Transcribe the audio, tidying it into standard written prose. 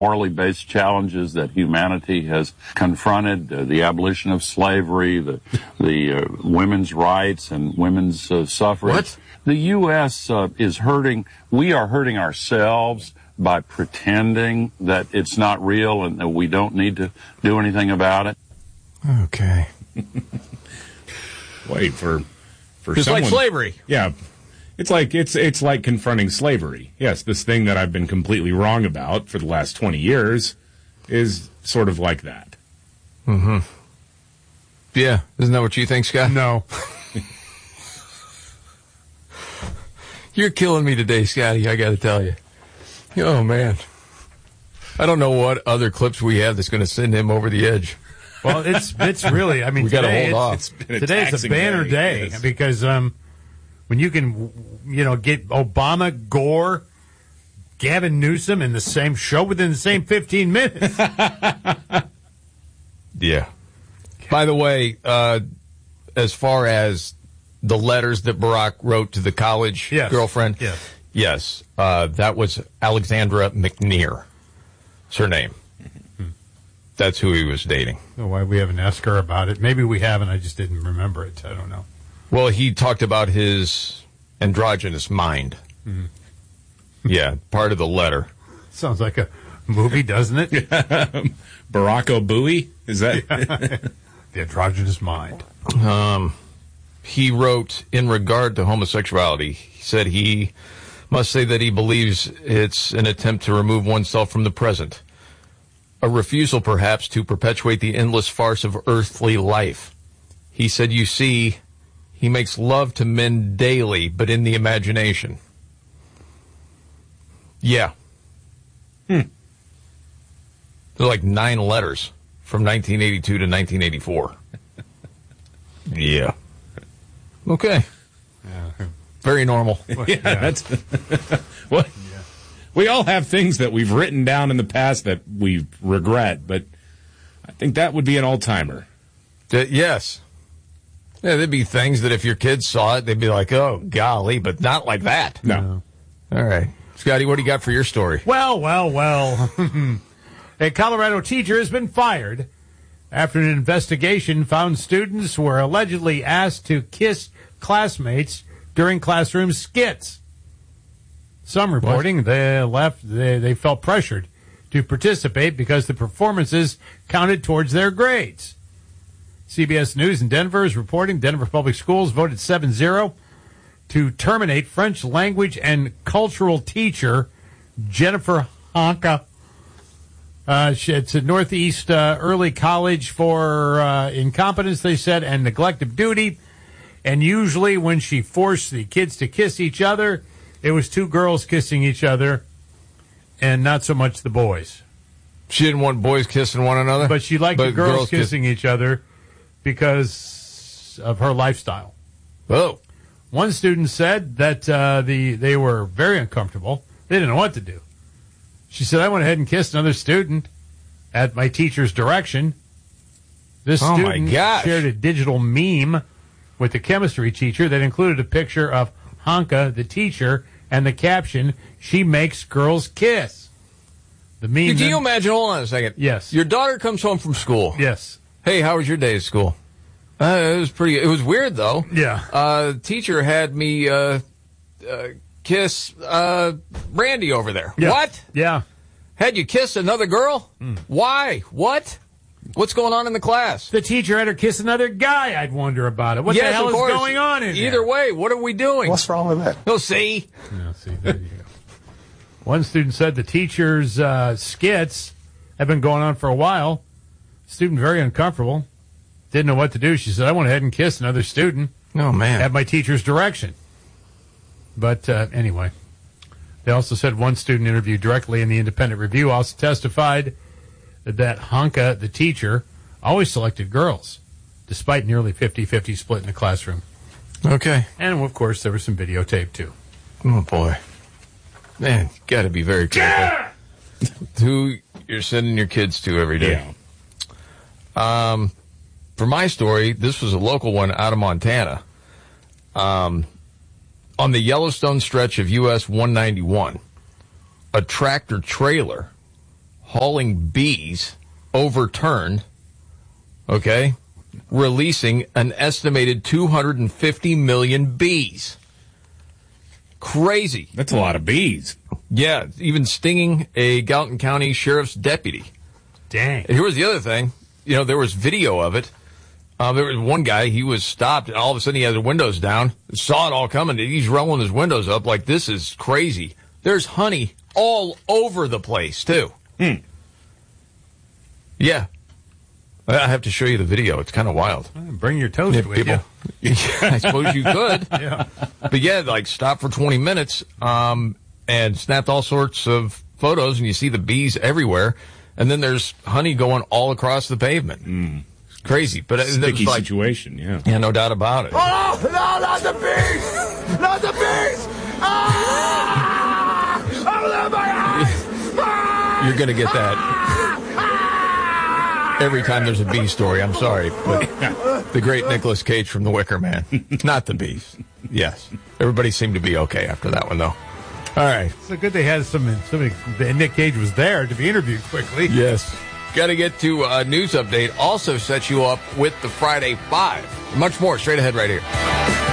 morally based challenges that humanity has confronted, the abolition of slavery, the women's rights and women's suffrage. What? The U.S. is hurting. We are hurting ourselves by pretending that it's not real and that we don't need to do anything about it. Okay. Wait for it's someone. like slavery. Yeah. It's like confronting slavery. Yes, this thing that I've been completely wrong about for the last 20 years is sort of like that. Mm-hmm. Yeah. Isn't that what you think, Scott? No. You're killing me today, Scotty, I got to tell you. Oh, man. I don't know what other clips we have that's going to send him over the edge. Well, it's really, I mean, we got to hold off. Today's a banner day yes. Because when you can, get Obama, Gore, Gavin Newsom in the same show within the same 15 minutes. Yeah. By the way, as far as the letters that Barack wrote to the college girlfriend, yes, that was Alexandra McNear. It's her name. That's who he was dating. Oh, why we haven't asked her about it? Maybe we haven't. I just didn't remember it. I don't know. Well, he talked about his androgynous mind. Mm-hmm. Yeah, part of the letter. Sounds like a movie, doesn't it? Barack O'Bowie? Is that? The androgynous mind. He wrote, in regard to homosexuality, he said he must say that he believes it's an attempt to remove oneself from the present. A refusal, perhaps, to perpetuate the endless farce of earthly life. He said, you see, he makes love to men daily, but in the imagination. Yeah. There's like 9 letters from 1982 to 1984. Yeah. Okay. Yeah. Very normal. That's what. We all have things that we've written down in the past that we regret, but I think that would be an all-timer. Yes. Yeah, there'd be things that if your kids saw it, they'd be like, oh, golly, but not like that. No. All right. Scotty, what do you got for your story? Well. A Colorado teacher has been fired after an investigation found students were allegedly asked to kiss classmates during classroom skits. Some reporting they felt pressured to participate because the performances counted towards their grades. CBS News in Denver is reporting Denver Public Schools voted 7-0 to terminate French language and cultural teacher Jennifer Hanka. It's a Northeast Early College for incompetence, they said, and neglect of duty. And usually when she forced the kids to kiss each other, it was 2 girls kissing each other and not so much the boys. She didn't want boys kissing one another? But she liked the girls kissing each other because of her lifestyle. Oh. One student said that they were very uncomfortable. They didn't know what to do. She said, I went ahead and kissed another student at my teacher's direction. This student shared a digital meme with the chemistry teacher that included a picture of Hanka, the teacher, and the caption, she makes girls kiss. The meme. Can you imagine? Hold on a second. Yes. Your daughter comes home from school. Yes. Hey, how was your day at school? It was weird, though. Yeah. Teacher had me kiss Brandy over there. Yeah. What? Yeah. Had you kiss another girl? Why? What? What's going on in the class? The teacher had her kiss another guy. I'd wonder about it. What the hell is going on in Either way, what are we doing? What's wrong with that? Oh, see? Yeah, see, there you go. One student said the teacher's skits have been going on for a while. Student very uncomfortable. Didn't know what to do. She said, I went ahead and kissed another student. Oh, man. At my teacher's direction. But anyway, they also said one student interviewed directly in the Independent Review also testified that Hanka, the teacher, always selected girls, despite nearly 50-50 split in the classroom. Okay. And, of course, there was some videotape, too. Oh, boy. Man, you got to be very careful. Who you're sending your kids to every day. Yeah. For my story, this was a local one out of Montana. On the Yellowstone stretch of US 191, a tractor trailer hauling bees overturned, okay, releasing an estimated 250 million bees. Crazy. That's a lot of bees. Yeah, even stinging a Gallatin County Sheriff's deputy. Dang. And here was the other thing. You know, there was video of it. There was one guy, he was stopped, and all of a sudden he had the windows down, saw it all coming. He's rolling his windows up like, this is crazy. There's honey all over the place, too. Yeah. I have to show you the video. It's kind of wild. Bring your toast with people, you. I suppose you could. Yeah. But yeah, like stop for 20 minutes and snapped all sorts of photos, and you see the bees everywhere. And then there's honey going all across the pavement. It's crazy. But Sticky like, situation, yeah. Yeah, no doubt about it. Oh, no, not the bees! Not the bees! Ah! Oh, my eyes! Ah! You're going to get that every time there's a bee story. I'm sorry, but the great Nicolas Cage from The Wicker Man. Not the bees. Yes. Everybody seemed to be okay after that one, though. All right. So good they had somebody. Nick Cage was there to be interviewed quickly. Yes. Got to get to a news update. Also sets you up with the Friday Five. Much more straight ahead right here.